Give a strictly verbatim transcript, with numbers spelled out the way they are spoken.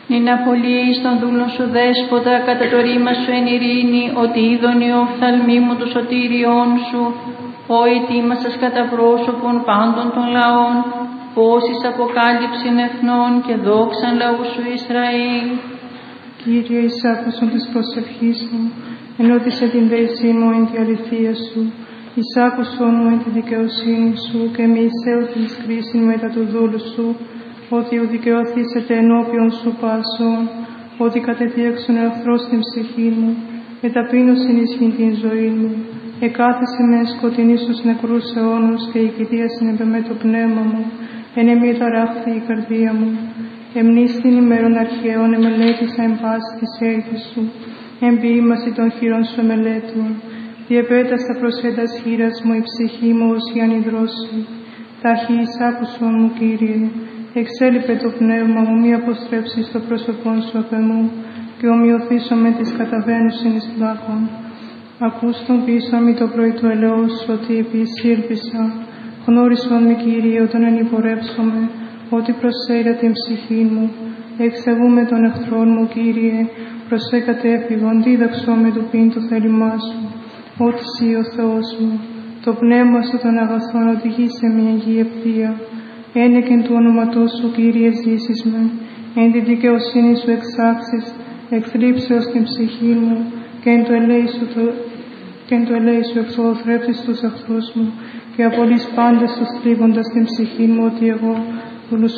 Νην απολύεις των δούλων σου δέσποτα, κατά το ρήμα σου εν ειρήνη, ότι είδον οι οφθαλμοί μου των σωτήριών σου, ο ετοίμασας κατά πρόσωπον πάντων των λαών, πόσης αποκάλυψην εθνών και δόξαν λαού σου Ισραήλ. Κύριε, εις άκουσον της προσευχής μου, ενώτισε την δέσή μου εν τη αληθεία σου, εις άκουσον μου εν τη δικαιοσύνη σου και μη εισέλθεις κρίσιν μετά του δούλου σου, ότι ουδικαιωθήσετε ενώπιον σου πάσον, ότι κατεδίωξον εχθρός την ψυχή μου, εταπείνωσιν ισχύν την ζωή μου, εκάθισε με σκοτεινή στους νεκρούς αιώνους και η κηδείασιν επεμέ το πνεύμα μου, εν εμή ταράχθη η καρδία μου. Εμνείς την ημέρων αρχαίων εμελέτησα εν πάση της έργης σου, εν ποίημαση των χείρων σου εμελέτων. Διεπέτασα προσέντας χείρας μου η ψυχή μου ως η ανιδρώση. Ταχύ εις άκουσον μου, Κύριε, εξέλιπε το πνεύμα μου, μη αποστρέψεις το πρόσωπόν σου απ' εμού, και ομοιωθήσω με τις καταβαίνουσιν εις πλάκων. Ακούστον πίσω μη το πρωί του ελαιός, ότι επισήλπισα. Γνώρισον με, Κύριε, όταν ενυπορεύσομαι, ότι προσέλα την ψυχή μου. Εξεβούμε των εχθρών μου, Κύριε, προσέ κατέφυγον, δίδαξό με του πίν το θέλημά σου. Ότι σύ ο Θεός μου, το πνεύμα σου των αγαθών οδηγεί σε μια γη ευθεία. Ένεκεν του όνοματός σου, Κύριε, ζήσεις με, εν τη δικαιοσύνη σου εξάξεις, εκθλίψεως την ψυχή μου, και εν το ελέη σου, το... και εν το ελέη σου εξολοθρέψεις τους εχθρούς μου, και απολύς πάντες τους θλίβοντας την ψυχή μου, ότι εγώ, δούλος